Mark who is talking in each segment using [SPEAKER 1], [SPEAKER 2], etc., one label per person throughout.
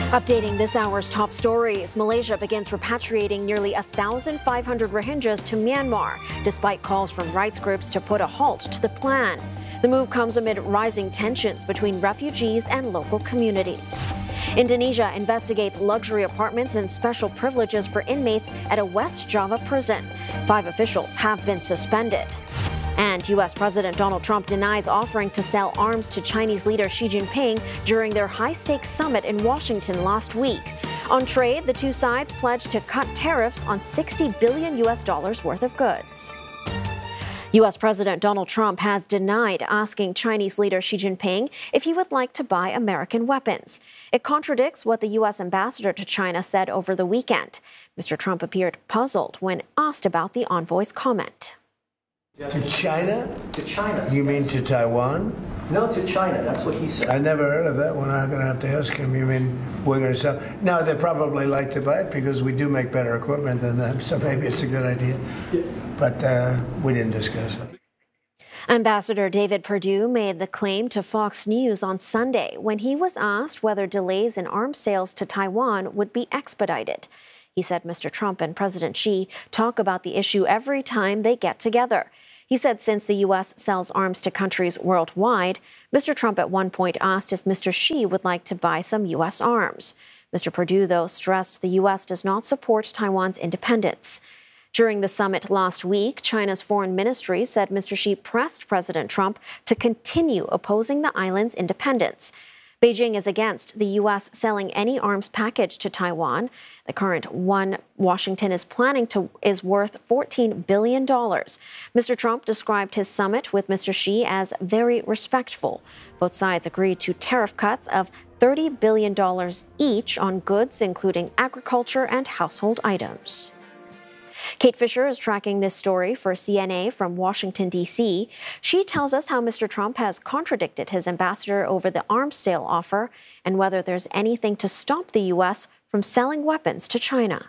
[SPEAKER 1] Updating this hour's top stories, Malaysia begins repatriating nearly 1,500 Rohingyas to Myanmar, despite calls from rights groups to put a halt to the plan. The move comes amid rising tensions between refugees and local communities. Indonesia investigates luxury apartments and special privileges for inmates at a West Java prison. 5 officials have been suspended. And U.S. President Donald Trump denies offering to sell arms to Chinese leader Xi Jinping during their high-stakes summit in Washington last week. On trade, the two sides pledged to cut tariffs on $60 billion worth of goods. U.S. President Donald Trump has denied asking Chinese leader Xi Jinping if he would like to buy American weapons. It contradicts what the U.S. ambassador to China said over the weekend. Mr. Trump appeared puzzled when asked about the envoy's comment.
[SPEAKER 2] To China?
[SPEAKER 3] To China.
[SPEAKER 2] You mean to Taiwan?
[SPEAKER 3] No, to China. That's what he said.
[SPEAKER 2] I never heard of that one. I'm going to have to ask him. You mean we're going to sell? No, they probably like to buy it because we do make better equipment than them. So maybe it's a good idea. Yeah. But we didn't discuss it.
[SPEAKER 1] Ambassador David Perdue made the claim to Fox News on Sunday when he was asked whether delays in arms sales to Taiwan would be expedited. He said Mr. Trump and President Xi talk about the issue every time they get together. He said since the U.S. sells arms to countries worldwide, Mr. Trump at one point asked if Mr. Xi would like to buy some U.S. arms. Mr. Perdue, though, stressed the U.S. does not support Taiwan's independence. During the summit last week, China's foreign ministry said Mr. Xi pressed President Trump to continue opposing the island's independence. Beijing is against the U.S. selling any arms package to Taiwan. The current one Washington is planning is worth $14 billion. Mr. Trump described his summit with Mr. Xi as very respectful. Both sides agreed to tariff cuts of $30 billion each on goods, including agriculture and household items. Kate Fisher is tracking this story for CNA from Washington, D.C. She tells us how Mr. Trump has contradicted his ambassador over the arms sale offer and whether there's anything to stop the U.S. from selling weapons to China.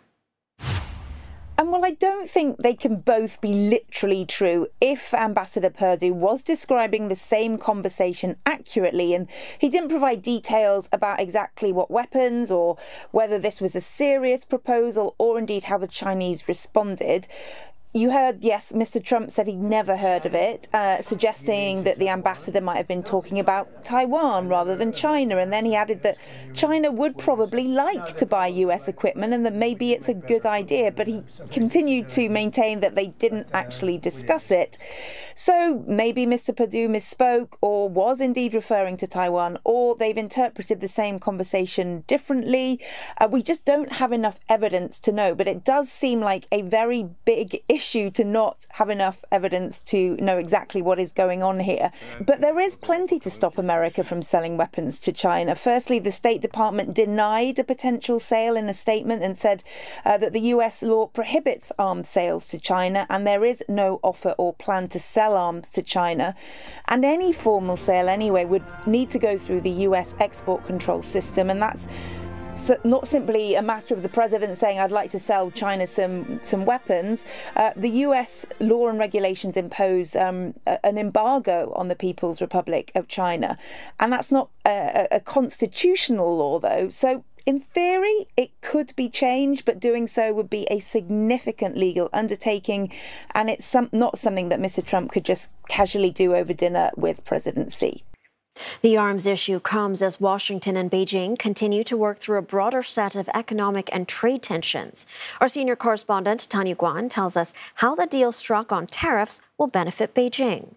[SPEAKER 4] And while I don't think they can both be literally true, if Ambassador Perdue was describing the same conversation accurately and he didn't provide details about exactly what weapons or whether this was a serious proposal or indeed how the Chinese responded, you heard, yes, Mr. Trump said he'd never heard of it, suggesting that the ambassador might have been talking about Taiwan rather than China. And then he added that China would probably like to buy US equipment and that maybe it's a good idea. But he continued to maintain that they didn't actually discuss it. So maybe Mr. Perdue misspoke or was indeed referring to Taiwan, or they've interpreted the same conversation differently. We just don't have enough evidence to know. But it does seem like a very big issue to not have enough evidence to know exactly what is going on here. But there is plenty to stop America from selling weapons to China. Firstly, the State Department denied a potential sale in a statement and said that the US law prohibits arms sales to China and there is no offer or plan to sell arms to China. And any formal sale anyway would need to go through the US export control system, and that's not simply a matter of the president saying, I'd like to sell China some weapons. The US law and regulations impose an embargo on the People's Republic of China. And that's not a constitutional law, though. So in theory, it could be changed, but doing so would be a significant legal undertaking. And it's not something that Mr. Trump could just casually do over dinner with President Xi.
[SPEAKER 1] The arms issue comes as Washington and Beijing continue to work through a broader set of economic and trade tensions. Our senior correspondent, Tanya Guan, tells us how the deal struck on tariffs will benefit Beijing.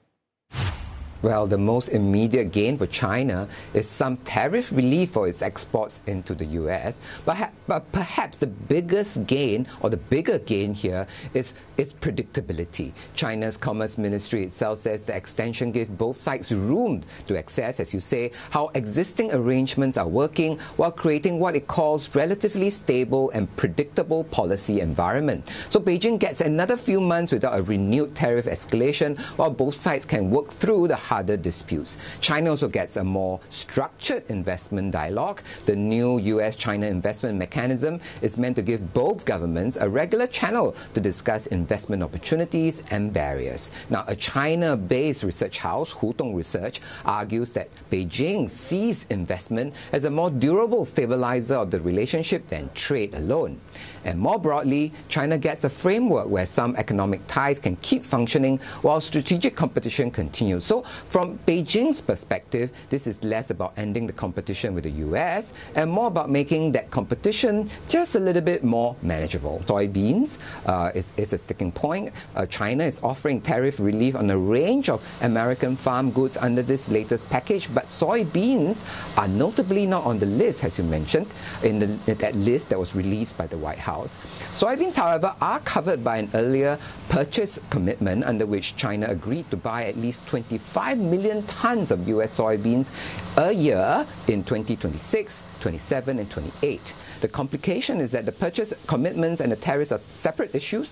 [SPEAKER 5] Well, the most immediate gain for China is some tariff relief for its exports into the U.S. But perhaps the biggest gain, or the bigger gain here, is its predictability. China's Commerce Ministry itself says the extension gives both sides room to assess, as you say, how existing arrangements are working while creating what it calls relatively stable and predictable policy environment. So Beijing gets another few months without a renewed tariff escalation while both sides can work through the harder disputes. China also gets a more structured investment dialogue. The new US-China investment mechanism is meant to give both governments a regular channel to discuss investment opportunities and barriers. Now, a China-based research house, Hutong Research, argues that Beijing sees investment as a more durable stabilizer of the relationship than trade alone. And more broadly, China gets a framework where some economic ties can keep functioning while strategic competition continues. So from Beijing's perspective, this is less about ending the competition with the US and more about making that competition just a little bit more manageable. Soybeans is a sticking point. China is offering tariff relief on a range of American farm goods under this latest package, but soybeans are notably not on the list, as you mentioned, in that list that was released by the White House. Soybeans, however, are covered by an earlier purchase commitment under which China agreed to buy at least 25 million tons of US soybeans a year in 2026, 27 and 28. The complication is that the purchase commitments and the tariffs are separate issues.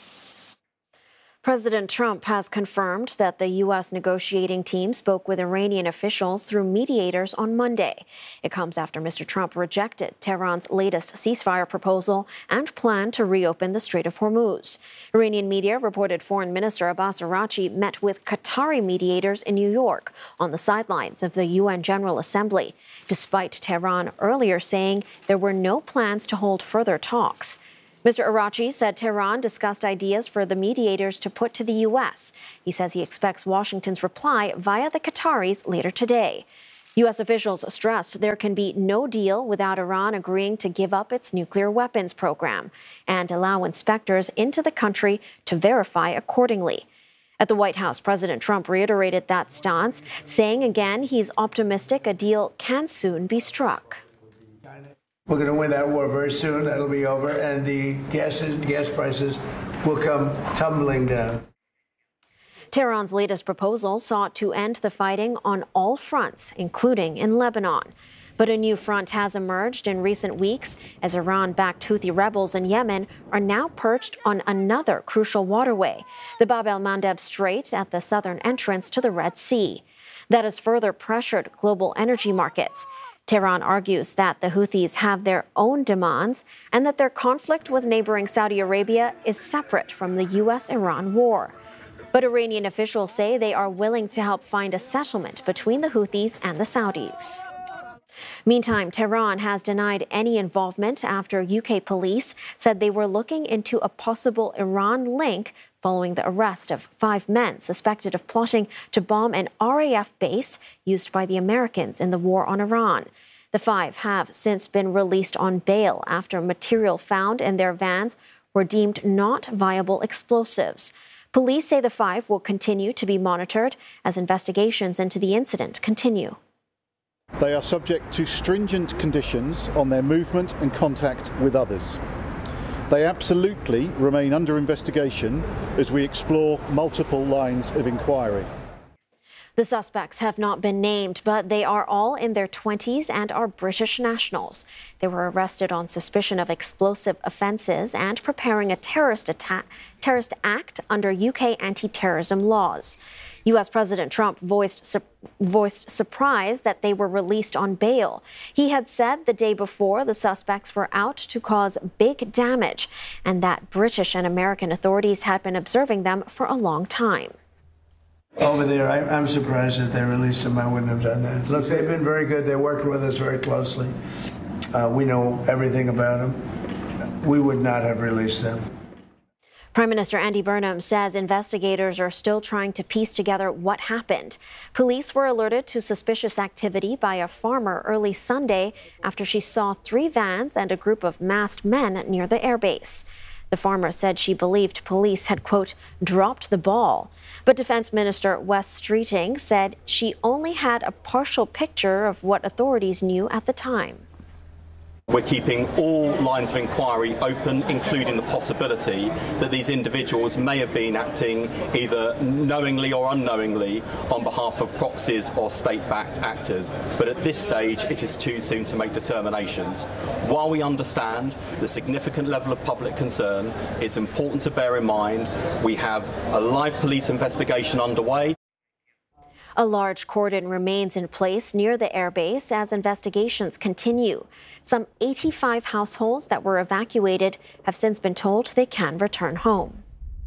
[SPEAKER 1] President Trump has confirmed that the U.S. negotiating team spoke with Iranian officials through mediators on Monday. It comes after Mr. Trump rejected Tehran's latest ceasefire proposal and planned to reopen the Strait of Hormuz. Iranian media reported Foreign Minister Abbas Araghchi met with Qatari mediators in New York on the sidelines of the UN General Assembly, despite Tehran earlier saying there were no plans to hold further talks. Mr. Araghchi said Tehran discussed ideas for the mediators to put to the U.S. He says he expects Washington's reply via the Qataris later today. U.S. officials stressed there can be no deal without Iran agreeing to give up its nuclear weapons program and allow inspectors into the country to verify accordingly. At the White House, President Trump reiterated that stance, saying again he's optimistic a deal can soon be struck.
[SPEAKER 2] We're going to win that war very soon. That'll be over, and the gas prices will come tumbling down.
[SPEAKER 1] Tehran's latest proposal sought to end the fighting on all fronts, including in Lebanon. But a new front has emerged in recent weeks as Iran-backed Houthi rebels in Yemen are now perched on another crucial waterway, the Bab el-Mandeb Strait at the southern entrance to the Red Sea. That has further pressured global energy markets. Tehran argues that the Houthis have their own demands and that their conflict with neighboring Saudi Arabia is separate from the U.S.-Iran war. But Iranian officials say they are willing to help find a settlement between the Houthis and the Saudis. Meantime, Tehran has denied any involvement after UK police said they were looking into a possible Iran link following the arrest of 5 men suspected of plotting to bomb an RAF base used by the Americans in the war on Iran. The 5 have since been released on bail after material found in their vans were deemed not viable explosives. Police say the 5 will continue to be monitored as investigations into the incident continue.
[SPEAKER 6] They are subject to stringent conditions on their movement and contact with others. They absolutely remain under investigation as we explore multiple lines of inquiry.
[SPEAKER 1] The suspects have not been named, but they are all in their 20s and are British nationals. They were arrested on suspicion of explosive offences and preparing a terrorist act under UK anti-terrorism laws. U.S. President Trump voiced surprise that they were released on bail. He had said the day before the suspects were out to cause big damage and that British and American authorities had been observing them for a long time.
[SPEAKER 2] Over there, I'm surprised that they released them. I wouldn't have done that. Look, they've been very good. They worked with us very closely. We know everything about them. We would not have released them.
[SPEAKER 1] Prime Minister Andy Burnham says investigators are still trying to piece together what happened. Police were alerted to suspicious activity by a farmer early Sunday after she saw 3 vans and a group of masked men near the airbase. The farmer said she believed police had, quote, dropped the ball. But Defense Minister Wes Streeting said she only had a partial picture of what authorities knew at the time.
[SPEAKER 7] We're keeping all lines of inquiry open, including the possibility that these individuals may have been acting either knowingly or unknowingly on behalf of proxies or state-backed actors. But at this stage, it is too soon to make determinations. While we understand the significant level of public concern, it's important to bear in mind we have a live police investigation underway.
[SPEAKER 1] A large cordon remains in place near the airbase as investigations continue. Some 85 households that were evacuated have since been told they can return home.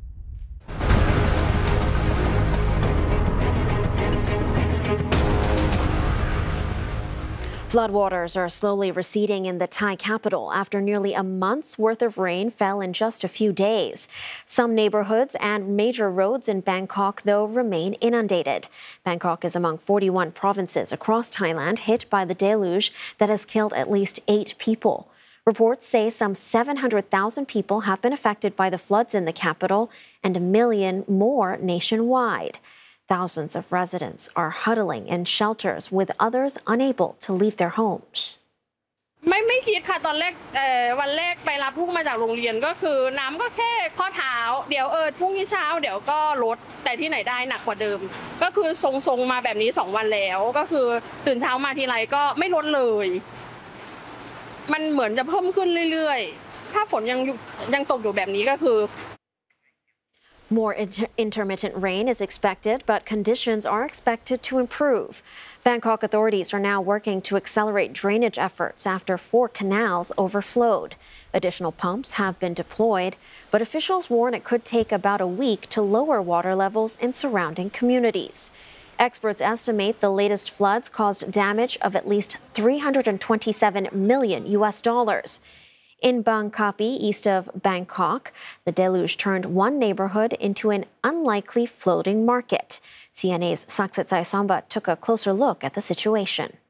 [SPEAKER 1] Floodwaters are slowly receding in the Thai capital after nearly a month's worth of rain fell in just a few days. Some neighborhoods and major roads in Bangkok, though, remain inundated. Bangkok is among 41 provinces across Thailand hit by the deluge that has killed at least 8 people. Reports say some 700,000 people have been affected by the floods in the capital and 1 million more nationwide. Thousands of residents are huddling in shelters with others unable to leave their homes.
[SPEAKER 8] ไม่คิดค่ะตอนแรกวันแรกไปรับลูกมาจากโรงเรียนก็คือน้ำก็แค่ข้อเท้าเดี๋ยวพรุ่งนี้เช้าเดี๋ยวก็ลดแต่ที่ไหนได้หนักกว่าเดิมก็คือทรงๆมาแบบนี้2วันแล้วก็คือตื่นเช้ามาทีไรก็ไม่ลดเลยมันเหมือนจะเพิ่มขึ้นเรื่อยๆถ้าฝนยังตกอยู่แบบนี้ก็คือ
[SPEAKER 1] More intermittent rain is expected, but conditions are expected to improve. Bangkok authorities are now working to accelerate drainage efforts after 4 canals overflowed. Additional pumps have been deployed, but officials warn it could take about a week to lower water levels in surrounding communities. Experts estimate the latest floods caused damage of at least $327 million. In Bang Kapi, east of Bangkok, the deluge turned one neighborhood into an unlikely floating market. CNA's Saksit Saisamba took a closer look at the situation.